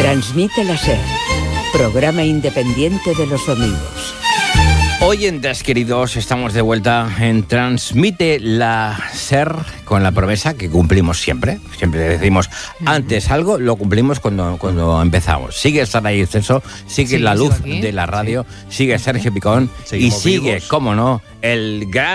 Transmite la SER, programa independiente de los domingos. Oyentes queridos, estamos de vuelta en Transmite la SER con la promesa que cumplimos siempre. Siempre decimos antes algo, lo cumplimos cuando empezamos. Sigue Sara Ceso, sigue la luz de la radio, sigue Sergio Picón y sigue, cómo no, el gran